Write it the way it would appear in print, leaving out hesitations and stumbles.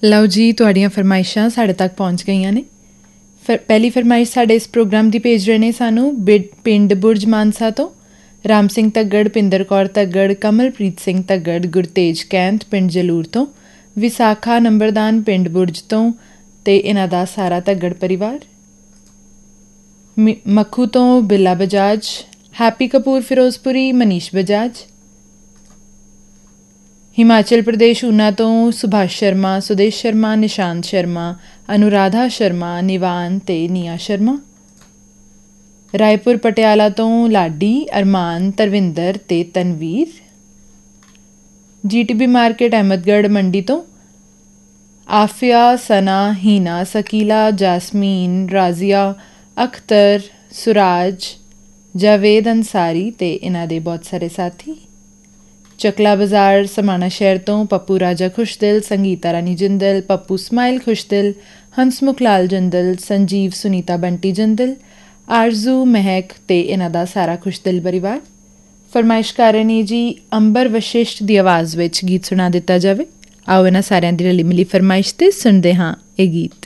ਲਓ ਜੀ, ਤੁਹਾਡੀਆਂ ਫਰਮਾਇਸ਼ਾਂ ਸਾਡੇ ਤੱਕ ਪਹੁੰਚ ਗਈਆਂ ਨੇ। ਪਹਿਲੀ ਫਰਮਾਇਸ਼ ਸਾਡੇ ਇਸ ਪ੍ਰੋਗਰਾਮ ਦੀ ਭੇਜ ਰਹੇ ਨੇ ਸਾਨੂੰ ਪਿੰਡ ਬੁਰਜ ਮਾਨਸਾ ਤੋਂ ਰਾਮ ਸਿੰਘ ਤੱਗੜ, ਪਿੰਦਰ ਕੌਰ ਤੱਗੜ, ਕਮਲਪ੍ਰੀਤ ਸਿੰਘ ਤੱਗੜ, ਗੁਰਤੇਜ ਕੈਂਥ ਪਿੰਡ ਜਲੂਰ ਤੋਂ, ਵਿਸਾਖਾ ਨੰਬਰਦਾਨ ਪਿੰਡ ਬੁਰਜ ਤੋਂ ਅਤੇ ਇਹਨਾਂ ਦਾ ਸਾਰਾ ਤੱਗੜ ਪਰਿਵਾਰ। ਮੱਖੂ ਤੋਂ ਬਿੱਲਾ ਬਜਾਜ, ਹੈਪੀ ਕਪੂਰ ਫਿਰੋਜ਼ਪੁਰੀ, ਮਨੀਸ਼ ਬਜਾਜ। ਹਿਮਾਚਲ ਪ੍ਰਦੇਸ਼ ਊਨਾ ਤੋਂ ਸੁਭਾਸ਼ ਸ਼ਰਮਾ, ਸੁਦੇਸ਼ ਸ਼ਰਮਾ, ਨਿਸ਼ਾਂਤ ਸ਼ਰਮਾ, ਅਨੁਰਾਧਾ ਸ਼ਰਮਾ, ਨਿਵਾਨ ਅਤੇ ਨੀਆ ਸ਼ਰਮਾ। ਰਾਏਪੁਰ ਪਟਿਆਲਾ ਤੋਂ ਲਾਡੀ, ਅਰਮਾਨ, ਤਰਵਿੰਦਰ ਅਤੇ ਤਨਵੀਰ। GTB ਮਾਰਕੀਟ ਅਹਿਮਦਗੜ੍ਹ ਮੰਡੀ ਤੋਂ ਆਫਿਆ, ਸਨਾ, ਹੀਨਾ, ਸਕੀਲਾ, ਜਾਸਮੀਨ, ਰਾਜ਼ੀਆ, ਅਖਤਰ, ਸੁਰਾਜ, ਜਾਵੇਦ ਅੰਸਾਰੀ ਅਤੇ ਇਹਨਾਂ ਦੇ ਬਹੁਤ ਸਾਰੇ ਸਾਥੀ। ਚਕਲਾ ਬਾਜ਼ਾਰ ਸਮਾਣਾ ਸ਼ਹਿਰ ਤੋਂ ਪੱਪੂ ਰਾਜਾ ਖੁਸ਼ਦਿਲ, ਸੰਗੀਤਾ ਰਾਣੀ ਜਿੰਦਲ, ਪੱਪੂ ਸਮਾਈਲ ਖੁਸ਼ਦਿਲ, ਹੰਸਮੁਖ ਲਾਲ ਜਿੰਦਲ, ਸੰਜੀਵ ਸੁਨੀਤਾ ਬੰਟੀ ਜਿੰਦਲ, ਆਰਜ਼ੂ, ਮਹਿਕ ਅਤੇ ਇਹਨਾਂ ਦਾ ਸਾਰਾ ਖੁਸ਼ਦਿਲ ਪਰਿਵਾਰ। ਫਰਮਾਇਸ਼ ਕਰ ਰਹੇ ਨੇ ਜੀ ਅੰਬਰ ਵਸ਼ਿਸ਼ਟ ਦੀ ਆਵਾਜ਼ ਵਿੱਚ ਗੀਤ ਸੁਣਾ ਦਿੱਤਾ ਜਾਵੇ। ਆਓ ਇਹਨਾਂ ਸਾਰਿਆਂ ਦੀ ਰਲੀ ਮਿਲੀ ਫਰਮਾਇਸ਼ 'ਤੇ ਸੁਣਦੇ ਹਾਂ ਇਹ ਗੀਤ।